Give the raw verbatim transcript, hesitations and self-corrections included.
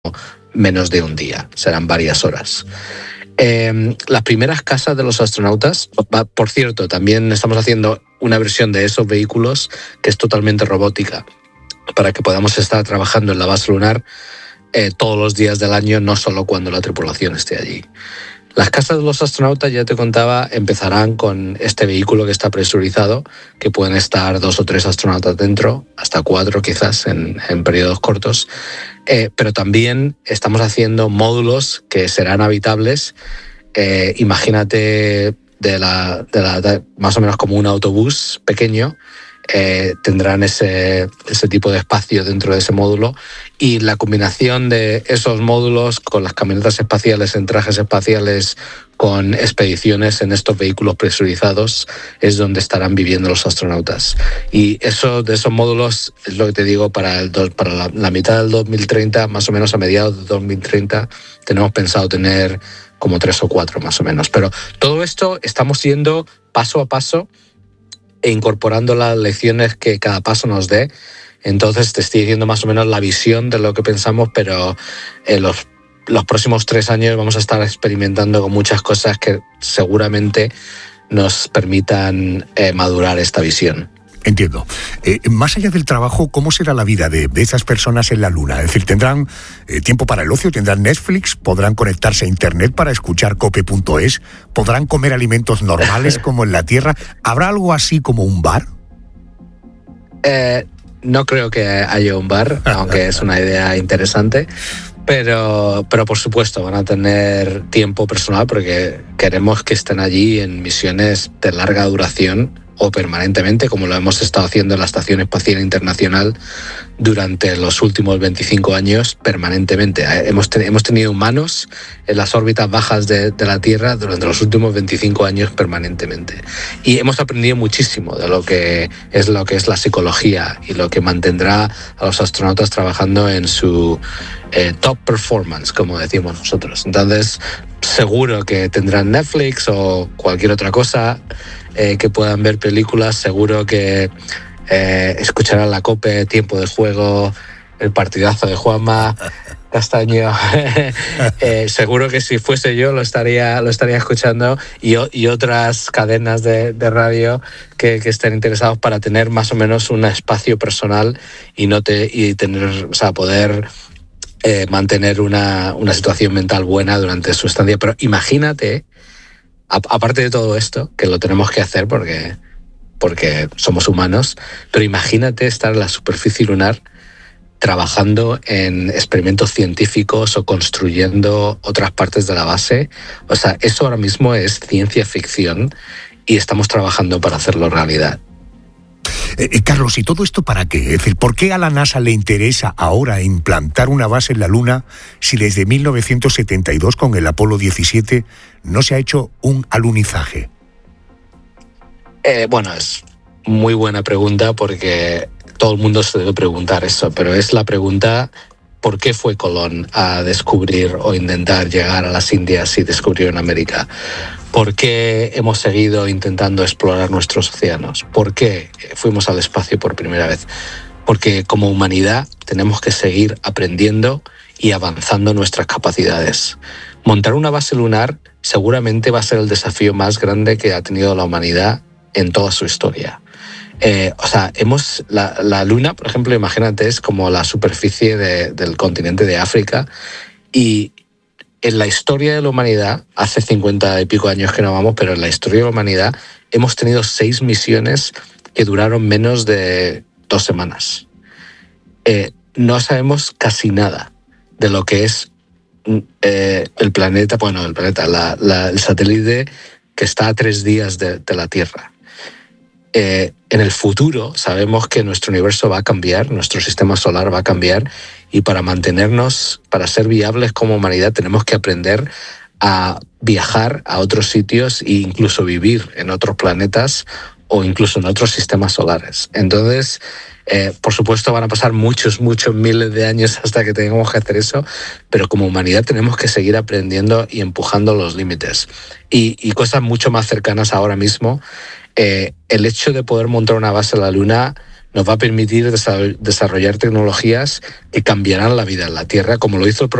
menos de un día, serán varias horas. Eh, las primeras casas de los astronautas, por cierto, también estamos haciendo una versión de esos vehículos que es totalmente robótica, para que podamos estar trabajando en la base lunar eh, todos los días del año, no solo cuando la tripulación esté allí. Las casas de los astronautas, ya te contaba, empezarán con este vehículo que está presurizado, que pueden estar dos o tres astronautas dentro, hasta cuatro quizás en, en periodos cortos. Eh, pero también estamos haciendo módulos que serán habitables. Eh, imagínate de la, de la, de, más o menos como un autobús pequeño. Eh, tendrán ese, ese tipo de espacio dentro de ese módulo, y la combinación de esos módulos con las camionetas espaciales en trajes espaciales, con expediciones en estos vehículos presurizados, es donde estarán viviendo los astronautas. Y eso de esos módulos es lo que te digo, para, el do, para la, la mitad del dos mil treinta, más o menos a mediados del dos mil treinta, tenemos pensado tener como tres o cuatro más o menos. Pero todo esto estamos yendo paso a paso e incorporando las lecciones que cada paso nos dé. Entonces te estoy diciendo más o menos la visión de lo que pensamos, pero en los, los próximos tres años vamos a estar experimentando con muchas cosas que seguramente nos permitan eh, madurar esta visión. Entiendo. Eh, más allá del trabajo, ¿cómo será la vida de, de esas personas en la Luna? Es decir, ¿tendrán eh, tiempo para el ocio? ¿Tendrán Netflix? ¿Podrán conectarse a Internet para escuchar cope punto es? ¿Podrán comer alimentos normales como en la Tierra? ¿Habrá algo así como un bar? Eh, no creo que haya un bar, aunque es una idea interesante. Pero, pero por supuesto van a tener tiempo personal, porque queremos que estén allí en misiones de larga duración o permanentemente, como lo hemos estado haciendo en la Estación Espacial Internacional durante los últimos veinticinco años, permanentemente. Hemos, ten, hemos tenido humanos en las órbitas bajas de, de la Tierra durante los últimos veinticinco años permanentemente. Y hemos aprendido muchísimo de lo que es lo que es la psicología y lo que mantendrá a los astronautas trabajando en su eh, top performance, como decimos nosotros. Entonces, seguro que tendrán Netflix o cualquier otra cosa, Eh, que puedan ver películas, seguro que eh, escucharán la COPE, Tiempo de Juego, el partidazo de Juanma Castaño. eh, seguro que si fuese yo lo estaría, lo estaría escuchando, y, y otras cadenas de, de radio que, que estén interesados, para tener más o menos un espacio personal y no te y tener, o sea, poder eh, mantener una, una situación mental buena durante su estancia. Pero imagínate, aparte de todo esto, que lo tenemos que hacer porque, porque somos humanos, pero imagínate estar en la superficie lunar trabajando en experimentos científicos o construyendo otras partes de la base. O sea, eso ahora mismo es ciencia ficción y estamos trabajando para hacerlo realidad. Eh, Carlos, ¿y todo esto para qué? Es decir, ¿por qué a la NASA le interesa ahora implantar una base en la Luna si desde mil novecientos setenta y dos, con el Apolo diecisiete, no se ha hecho un alunizaje? Eh, bueno, es muy buena pregunta, porque todo el mundo se debe preguntar eso, pero es la pregunta: ¿por qué fue Colón a descubrir o intentar llegar a las Indias y descubrir en América? ¿Por qué hemos seguido intentando explorar nuestros océanos? ¿Por qué fuimos al espacio por primera vez? Porque como humanidad tenemos que seguir aprendiendo y avanzando nuestras capacidades. Montar una base lunar seguramente va a ser el desafío más grande que ha tenido la humanidad en toda su historia. Eh, o sea, hemos la, la Luna, por ejemplo, imagínate, es como la superficie de, del continente de África, y en la historia de la humanidad, hace cincuenta y pico años que no vamos, pero en la historia de la humanidad hemos tenido seis misiones que duraron menos de dos semanas. Eh, no sabemos casi nada de lo que es eh, el planeta, bueno, el planeta, la, la, el satélite que está a tres días de, de la Tierra. Eh, en el futuro sabemos que nuestro universo va a cambiar, nuestro sistema solar va a cambiar, y para mantenernos, para ser viables como humanidad, tenemos que aprender a viajar a otros sitios e incluso vivir en otros planetas o incluso en otros sistemas solares. Entonces, eh, por supuesto, van a pasar muchos, muchos miles de años hasta que tengamos que hacer eso, pero como humanidad tenemos que seguir aprendiendo y empujando los límites. Y, y cosas mucho más cercanas ahora mismo. Eh, el hecho de poder montar una base en la Luna nos va a permitir desarrollar tecnologías que cambiarán la vida en la Tierra, como lo hizo el